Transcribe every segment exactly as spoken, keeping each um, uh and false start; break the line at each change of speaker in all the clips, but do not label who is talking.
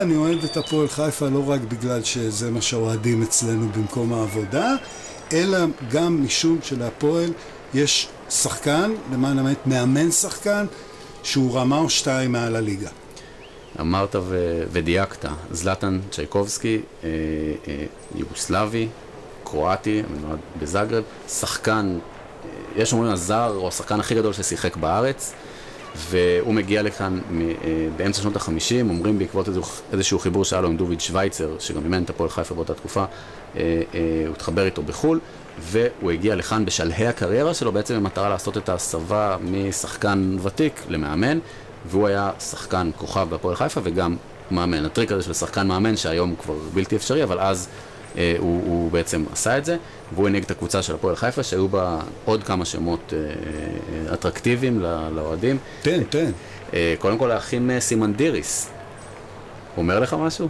אני אוהד את הפועל חיפה לא רק בגלל שזה מה שאוהדים אצלנו במקום העבודה, אלא גם משום שלהפועל יש שחקן, למען האמת מאמן שחקן, שהוא רמה או שתיים מעל הליגה.
אמרת ו- ודייקת, זלטן צ'ייקובסקי, אה, אה, יוגוסלבי, קרואטי, נולד בזאגרב, שחקן, אה, יש אומרים הזר או השחקן הכי גדול ששיחק בארץ, והוא מגיע לכאן באמצע שנות החמישים, אומרים בעקבות איזשהו חיבור שהיה לו עם דוביד שוויצר, שגם אימן את הפועל חיפה באותה תקופה, הוא התחבר איתו בחול, והוא הגיע לכאן בשלהי הקריירה שלו, בעצם במטרה לעשות את ההסבה משחקן ותיק למאמן, והוא היה שחקן כוכב בהפועל חיפה וגם מאמן. הטריק הזה של שחקן מאמן שהיום הוא כבר בלתי אפשרי, אבל אז אה, הוא, הוא בעצם עשה את זה, והוא הנהיג את הקבוצה של הפועל חיפה, שהיו בה עוד כמה שמות אה, אטרקטיביים לאוהדים.
תן, תן.
אה, קודם כל האחים סימנדיריס. אומר לך משהו?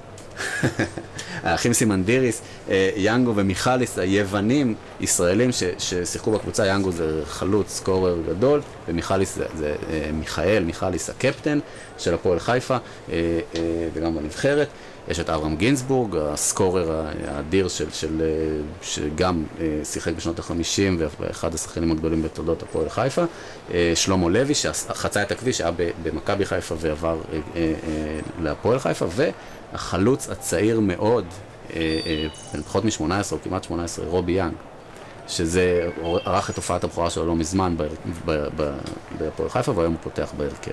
האחים סימנדיריס, יאנגו ומיכליס, היוונים ישראלים ש, ששיחקו בקבוצה. יאנגו זה חלוץ, סקורר גדול, ומיכליס זה, זה מיכאל, מיכליס הקפטן של הפועל חיפה, וגם בנבחרת. יש את אברהם גינסבורג, הסקורר האדיר של, של, שגם שיחק בשנות החמישים, ואחד השחקנים הגדולים בתולדות הפועל חיפה. שלמה לוי, שחצה את הכביש, היה במכבי חיפה ועבר להפועל חיפה, והחלוץ הצעיר מאוד, פחות מ-שמונה עשרה או כמעט שמונה עשרה, רובי יאנג, שזה ערך את הופעת הבכורה שלו לא מזמן בהפועל חיפה, והיום הוא פותח בהרכב.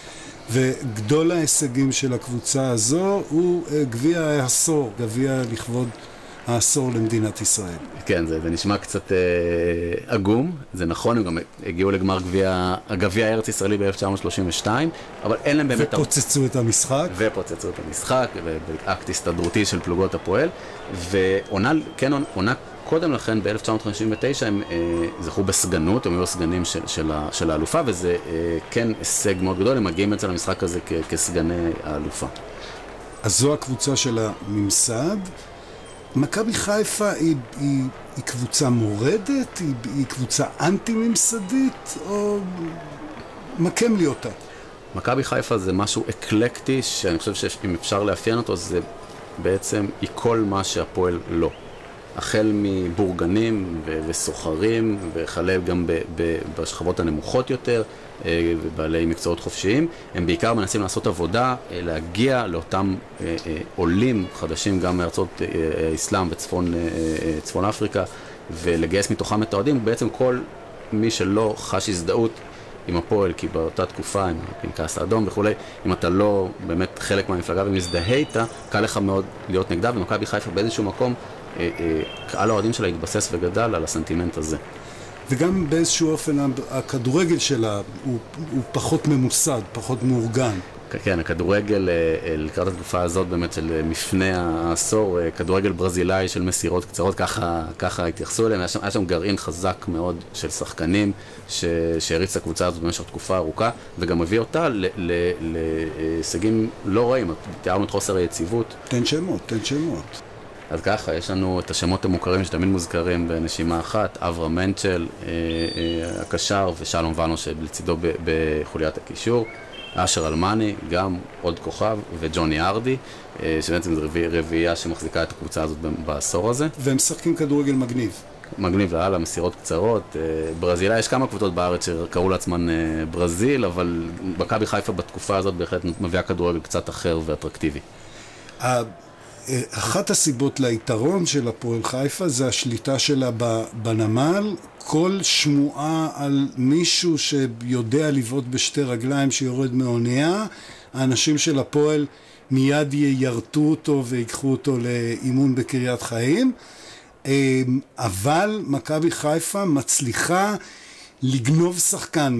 וגדול ההישגים של הקבוצה הזו הוא גביע העשור, גביע לכבוד העשור למדינת ישראל.
כן, זה, זה נשמע קצת אה, עגום, זה נכון, הם גם הגיעו לגמר גביע, הגביע הארץ ישראלי ב-אלף תשע מאות שלושים ושתיים, אבל אין להם באמת...
ופוצצו את המשחק.
ופוצצו את המשחק, באקט הסתדרותי של פלוגות הפועל, ועונה, כן, עונה קודם לכן, ב-אלף תשע מאות חמישים ותשע, הם אה, זכו בסגנות, הם היו סגנים של, של, של האלופה, וזה אה, כן הישג מאוד גדול, הם מגיעים אצל המשחק הזה כ- כסגני האלופה.
אז זו הקבוצה של הממסד. מכבי חיפה היא, היא, היא קבוצה מורדת, היא, היא קבוצה אנטי-ממסדית, או מקם לי אותה?
מכבי חיפה זה משהו אקלקטי, שאני חושב שאם אפשר לאפיין אותו, זה בעצם היא כל מה שהפועל לא. החל מבורגנים ו- וסוחרים, וכלה גם ב- ב- בשכבות הנמוכות יותר, ובעלי מקצועות חופשיים, הם בעיקר מנסים לעשות עבודה, להגיע לאותם עולים חדשים גם מארצות האסלאם וצפון צפון אפריקה, ולגייס מתוכם את האוהדים. בעצם כל מי שלא חש הזדהות עם הפועל, כי באותה תקופה, עם הפנקס האדום וכו', אם אתה לא באמת חלק מהמפלגה ומזדהה איתה, קל לך מאוד להיות נגדה, ומכבי חיפה באיזשהו מקום, קהל האוהדים שלה התבסס וגדל על הסנטימנט הזה.
וגם באיזשהו אופן הכדורגל שלה הוא, הוא פחות ממוסד, פחות מאורגן.
כן, הכדורגל לקראת התקופה הזאת באמת של מפני העשור, כדורגל ברזילאי של מסירות קצרות, ככה, ככה התייחסו אליהם. היה שם, היה שם גרעין חזק מאוד של שחקנים שהריץ את הקבוצה הזאת במשך תקופה ארוכה, וגם הביא אותה להישגים לא רעים. תיארנו את חוסר היציבות.
תן שמות, תן שמות.
אז ככה, יש לנו את השמות המוכרים שתמיד מוזכרים בנשימה אחת, אברהם מנצ'ל, אה, אה, הקשר, ושלום ונו שבלצידו ב- בחוליית הקישור, אשר אלמני, גם עוד כוכב, וג'וני ארדי, אה, שבעצם זו רביע, רביעייה שמחזיקה את הקבוצה הזאת בעשור הזה.
והם משחקים כדורגל מגניב.
מגניב לאללה, מסירות קצרות. אה, ברזילה, יש כמה קבוצות בארץ שקראו לעצמן אה, ברזיל, אבל מכבי חיפה בתקופה הזאת בהחלט מביאה כדורגל קצת אחר ואטרקטיבי.
אחת הסיבות ליתרון של הפועל חיפה זה השליטה שלה בנמל. כל שמועה על מישהו שיודע לבעוט בשתי רגליים שיורד מאונייה, האנשים של הפועל מיד יירתו אותו ויקחו אותו לאימון בקריית חיים. אבל מכבי חיפה מצליחה לגנוב שחקן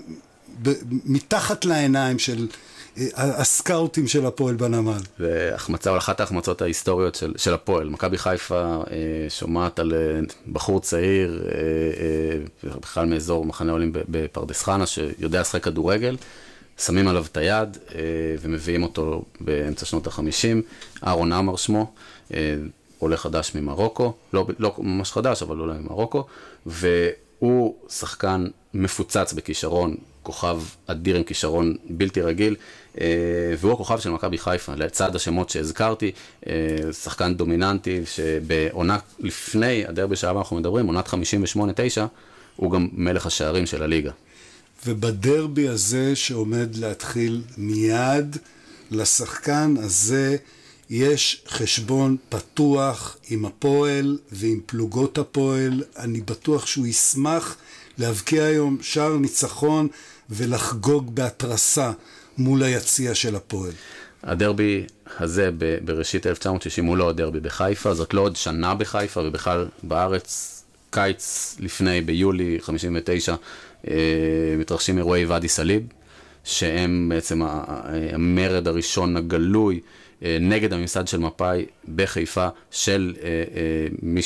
מתחת לעיניים של הסקאוטים של הפועל בנמל.
והחמצה, או אחת ההחמצות ההיסטוריות של, של הפועל. מכבי חיפה אה, שומעת על אה, בחור צעיר, אה, אה, בכלל מאזור מחנה עולים בפרדס חנה, שיודע לשחק כדורגל, שמים עליו את היד אה, ומביאים אותו באמצע שנות החמישים. אהרון עמר שמו, אה, עולה חדש ממרוקו, לא, לא ממש חדש, אבל עולה ממרוקו, והוא שחקן מפוצץ בכישרון, כוכב אדיר עם כישרון בלתי רגיל, והוא הכוכב של מכבי חיפה, לצד השמות שהזכרתי, שחקן דומיננטי, שבעונה לפני הדרבי שעליו אנחנו מדברים, עונת חמישים ושמונה תשע, הוא גם מלך השערים של הליגה.
ובדרבי הזה שעומד להתחיל מיד, לשחקן הזה יש חשבון פתוח עם הפועל ועם פלוגות הפועל. אני בטוח שהוא ישמח להבקיע היום שער ניצחון ולחגוג בהתרסה מול היציע של הפועל.
הדרבי הזה בראשית אלף תשע מאות שישים הוא לא הדרבי בחיפה, זאת לא עוד שנה בחיפה, ובכלל בארץ קיץ לפני, ביולי חמישים ותשע, מתרחשים אירועי ואדי סאליב, שהם בעצם המרד הראשון הגלוי נגד הממסד של מפא"י בחיפה, של מי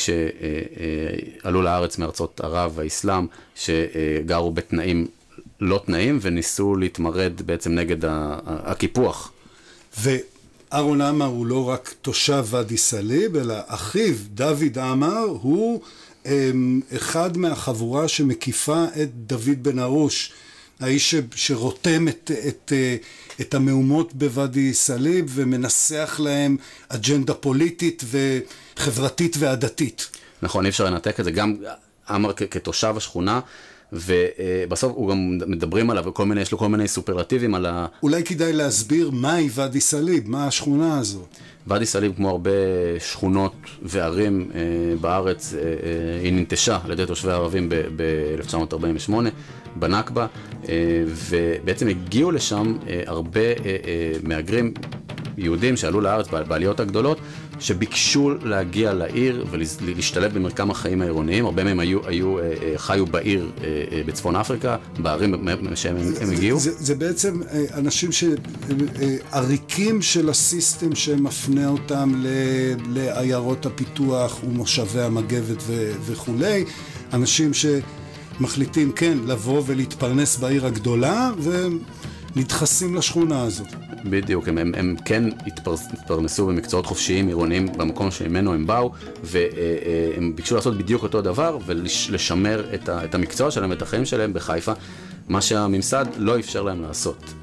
שעלו לארץ מארצות ערב והאסלאם, שגרו בתנאים לא תנאים וניסו להתמרד בעצם נגד הקיפוח.
ואהרון עמר הוא לא רק תושב ואדי סאליב, אלא אחיו דוד עמר הוא אחד מהחבורה שמקיפה את דוד בן ארוש, האיש שרותם את, את, את המהומות בוואדי סאליב ומנסח להם אג'נדה פוליטית וחברתית ועדתית.
נכון, אי אפשר לנתק את זה. גם עמר כתושב השכונה, ובסוף הוא גם מדברים עליו, וכל מיני, יש לו כל מיני סופרלטיבים על ה...
אולי כדאי להסביר מהי ואדי סאליב, מה השכונה הזאת.
ואדי סאליב, כמו הרבה שכונות וערים אה, בארץ, אה, אה, היא ננטשה על ידי תושבי הערבים ב-אלף תשע מאות ארבעים ושמונה, בנכבה, אה, ובעצם הגיעו לשם אה, הרבה אה, אה, מהגרים יהודים שעלו לארץ בעליות הגדולות, שביקשו להגיע לעיר ולהשתלב במרקם החיים העירוניים. הרבה מהם היו, היו, חיו בעיר בצפון אפריקה, בערים שהם הם הגיעו.
זה, זה בעצם אנשים שעריקים של הסיסטם שמפנה אותם לעיירות הפיתוח ומושבי המגבת וכו'. אנשים שמחליטים כן לבוא ולהתפרנס בעיר הגדולה ונדחסים לשכונה הזאת.
בדיוק, הם, הם, הם כן התפרנסו במקצועות חופשיים עירוניים במקום שממנו הם באו, והם ביקשו לעשות בדיוק אותו דבר ולשמר את, ה, את המקצוע שלהם, את החיים שלהם בחיפה, מה שהממסד לא אפשר להם לעשות.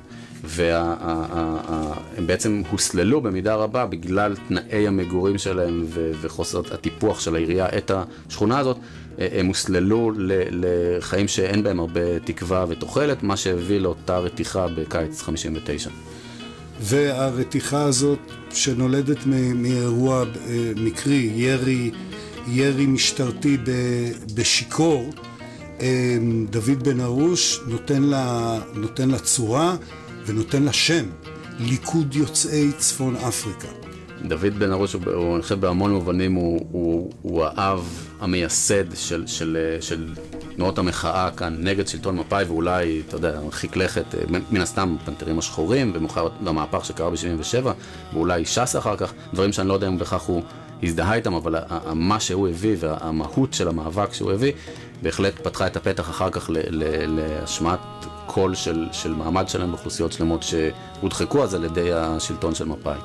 והם בעצם הוסללו במידה רבה בגלל תנאי המגורים שלהם ו, וחוסר הטיפוח של העירייה את השכונה הזאת. הם הוסללו לחיים שאין בהם הרבה תקווה ותוחלת, מה שהביא לאותה רתיחה בקיץ חמישים ותשע.
והרתיחה הזאת שנולדת מאירוע מקרי, ירי, ירי משטרתי בשיקור, דוד בן ארוש נותן לה, נותן לה צורה ונותן לה שם, ליכוד יוצאי צפון אפריקה.
דוד בן ארוש, הוא, אני חושב בהמון מובנים, הוא, הוא, הוא האב המייסד של, של, של תנועות המחאה כאן נגד שלטון מפא"י, ואולי, אתה יודע, מרחיק לכת, מן הסתם פנתרים השחורים, ומאוחר במהפך שקרה ב-שבעים ושבע, ואולי ש"ס אחר כך, דברים שאני לא יודע אם בכך הוא הזדהה איתם, אבל מה שהוא הביא והמהות של המאבק שהוא הביא, בהחלט פתחה את הפתח אחר כך להשמעת קול של, של מעמד שלהם באוכלוסיות שלמות שהודחקו אז על ידי השלטון של מפא"י.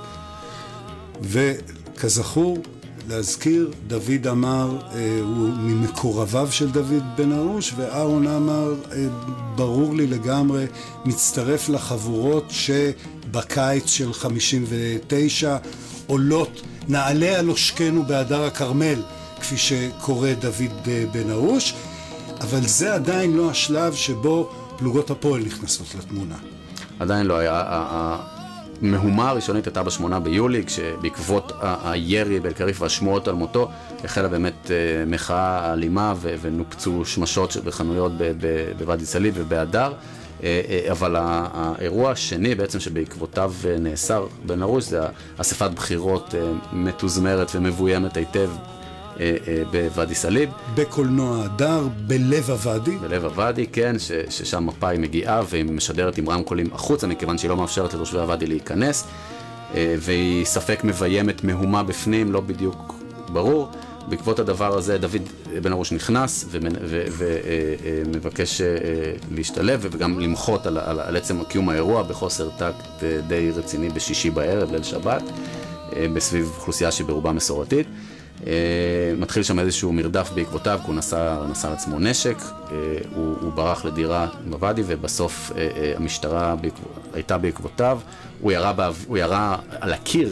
וכזכור, להזכיר, דוד עמר אה, הוא ממקורביו של דוד בן ארוש, ואהרון עמר, אה, ברור לי לגמרי, מצטרף לחבורות שבקיץ של חמישים ותשע עולות, נעלה על עושקנו בהדר הכרמל, כפי שקורא דוד בן ארוש, אבל זה עדיין לא השלב שבו פלוגות הפועל נכנסות לתמונה.
עדיין לא היה... המהומה הראשונית הייתה בשמונה ביולי, כשבעקבות הירי באל-קריף והשמועות על מותו, החלה באמת מחאה אלימה ונופצו שמשות בחנויות בוואדי סאליב ובהדר. אבל האירוע השני בעצם שבעקבותיו נאסר בן ארוש, זה אספת בחירות מתוזמרת ומבוימת היטב בוואדי סאליב.
בקולנוע הדר, בלב הוואדי.
בלב הוואדי, כן, ש, ששם מפא"י מגיעה והיא משדרת עם רמקולים החוצה, מכיוון שהיא לא מאפשרת לתושבי הוואדי להיכנס, והיא ספק מביימת מהומה בפנים, לא בדיוק ברור. בעקבות הדבר הזה דוד בן ארוש נכנס ומבקש להשתלב וגם למחות על, על, על עצם קיום האירוע בחוסר טקט די רציני בשישי בערב, ליל שבת, בסביב אוכלוסייה שברובה מסורתית. מתחיל שם איזשהו מרדף בעקבותיו, כי הוא נשא, נשא על עצמו נשק, הוא, הוא ברח לדירה בוואדי, ובסוף המשטרה הייתה בעקבותיו, הוא ירה, הוא ירה על הקיר